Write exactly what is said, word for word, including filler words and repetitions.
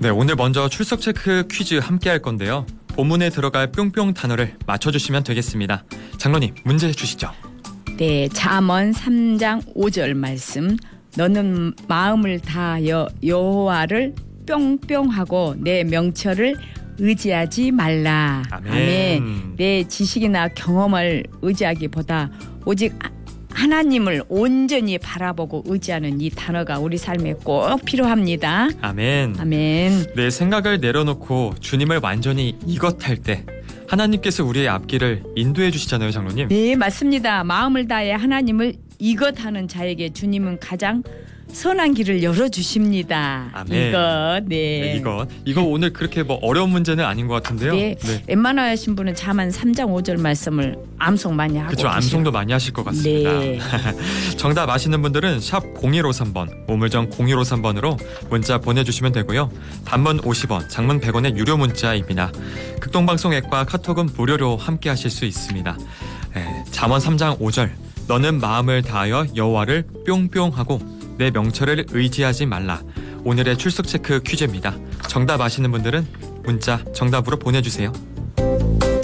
네, 오늘 먼저 출석 체크 퀴즈 함께 할 건데요. 본문에 들어갈 뿅뿅 단어를 맞춰주시면 되겠습니다. 장로님, 문제 주시죠. 네, 잠언 삼 장 오 절 말씀. 너는 마음을 다하여 여호와를 뿅뿅하고 내 명철을 의지하지 말라. 아멘. 아멘. 내 지식이나 경험을 의지하기보다 오직 하나님을 온전히 바라보고 의지하는 이 단어가 우리 삶에 꼭 필요합니다. 아멘. 아멘. 내 생각을 내려놓고 주님을 완전히 이것할 때 하나님께서 우리의 앞길을 인도해 주시잖아요, 장로님. 네, 맞습니다. 마음을 다해 하나님을 이것하는 자에게 주님은 가장 선한 길을 열어주십니다. 아멘. 이것, 네. 네, 이것. 이거 오늘 그렇게 뭐 어려운 문제는 아닌 것 같은데요. 네. 네. 웬만하신 분은 잠언 삼 장 오 절 말씀을 암송 많이 하고 그렇죠. 계시죠. 암송도 많이 하실 것 같습니다. 네. 정답 아시는 분들은 샵 공일오삼 번, 우물정 공일오삼 번으로 문자 보내주시면 되고요. 단문 오십 원, 장문 백 원의 유료 문자입니다. 극동방송 앱과 카톡은 무료로 함께 하실 수 있습니다. 네, 잠언 삼 장 오 절. 너는 마음을 다하여 여호와를 뿅뿅하고 내 명철을 의지하지 말라. 오늘의 출석 체크 퀴즈입니다. 정답 아시는 분들은 문자 정답으로 보내주세요.